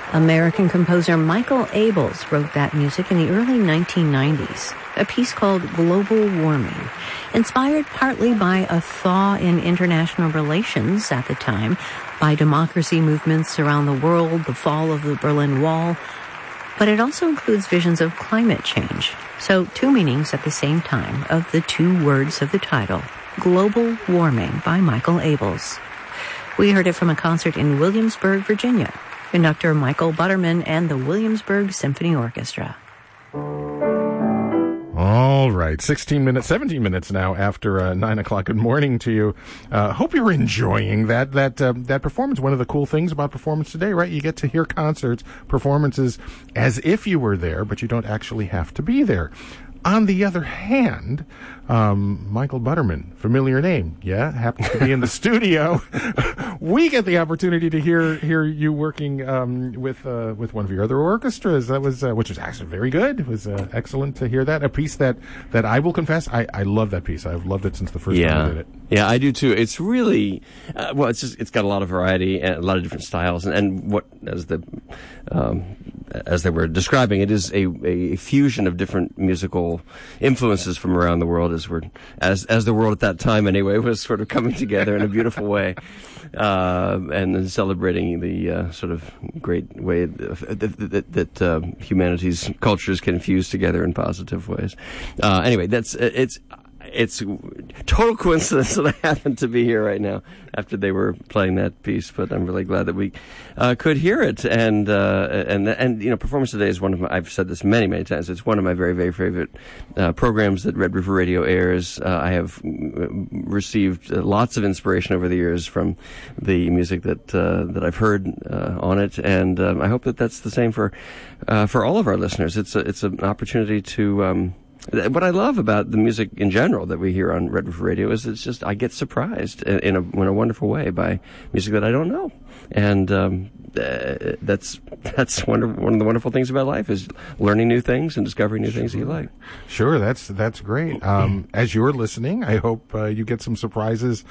American composer Michael Abels wrote that music in the early 1990s, a piece called Global Warming, inspired partly by a thaw in international relations at the time, by democracy movements around the world, the fall of the Berlin Wall, but it also includes visions of climate change. So two meanings at the same time of the two words of the title, Global Warming by Michael Abels. We heard it from a concert in Williamsburg, Virginia. Conductor Michael Butterman and the Williamsburg Symphony Orchestra. All right, 17 minutes now after 9 o'clock. Good morning to you. Hope you're enjoying that performance. One of the cool things about performance today, right? You get to hear performances as if you were there, but you don't actually have to be there. On the other hand, Michael Butterman, familiar name, yeah, happens to be in the studio. We get the opportunity to hear you working with one of your other orchestras. That was which was actually very good. It was excellent to hear that. A piece that I will confess, I love that piece. I've loved it since the first time I did it. Yeah, I do too. It's really it's got a lot of variety and a lot of different styles, and what as they were describing, it is a fusion of different musical influences from around the world as the world at that time anyway was sort of coming together in a beautiful way, and then celebrating the sort of great way that humanity's cultures can fuse together in positive ways. Anyway, it's total coincidence that I happen to be here right now after they were playing that piece, but I'm really glad that we could hear it. And you know, Performance Today is I've said this many times, it's one of my very, very favorite programs that Red River Radio airs. I have received lots of inspiration over the years from the music that I've heard on it, and I hope that that's the same for all of our listeners. It's an opportunity to what I love about the music in general that we hear on Red River Radio is it's just I get surprised in a wonderful way by music that I don't know, and that's one of the wonderful things about life is learning new things and discovering new things that you like. Sure, that's great. As you're listening, I hope you get some surprises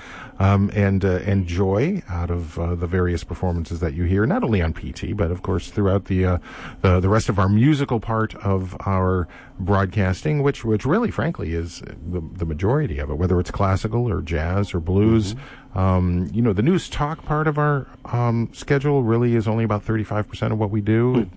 and joy out of the various performances that you hear, not only on PT, but of course throughout the rest of our musical part of our broadcasting, which really, frankly, is the majority of it, whether it's classical or jazz or blues. You know, the news talk part of our schedule really is only about 35% of what we do.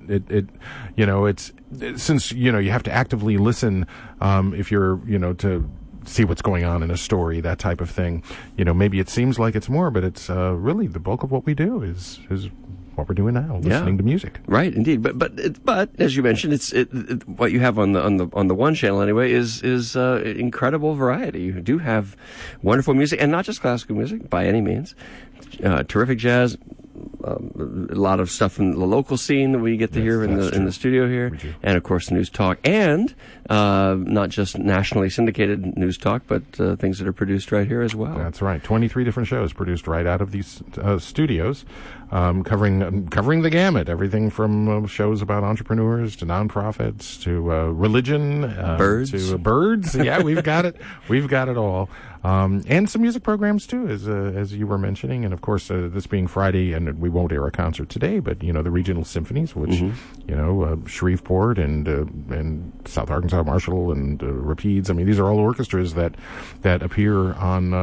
It's since you have to actively listen if you're to see what's going on in a story, that type of thing. Maybe it seems like it's more, but it's really the bulk of what we do is what we're doing now, listening to music. Right, indeed. But as you mentioned, what you have on the one channel anyway is incredible variety. You do have wonderful music, and not just classical music by any means. Terrific jazz. A lot of stuff in the local scene that we get to hear in the studio here, and of course news talk, and not just nationally syndicated news talk, but things that are produced right here as well. That's right. 23 different shows produced right out of these studios, covering the gamut. Everything from shows about entrepreneurs to nonprofits to religion, birds. To birds. Yeah, we've got it. We've got it all. And some music programs too, as you were mentioning, and of course this being Friday, and we won't air a concert today, but the regional symphonies, which Shreveport and South Arkansas, Marshall, and Rapides. I mean, these are all orchestras that appear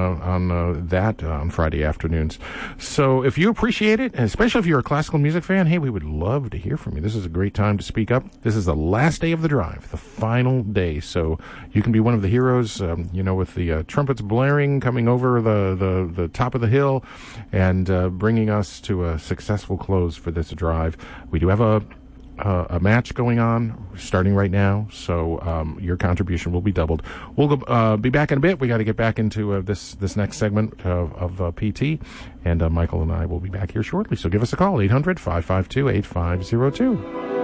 on Friday afternoons. So if you appreciate it, and especially if you're a classical music fan, hey, we would love to hear from you. This is a great time to speak up. This is the last day of the drive, the final day, so you can be one of the heroes. With the trumpets blaring, coming over the top of the hill, and bringing us to a successful close for this drive. We do have a match going on starting right now, so your contribution will be doubled. We'll be back in a bit. We got to get back into this next segment of PT, and Michael and I will be back here shortly. So give us a call, 800-552-8502.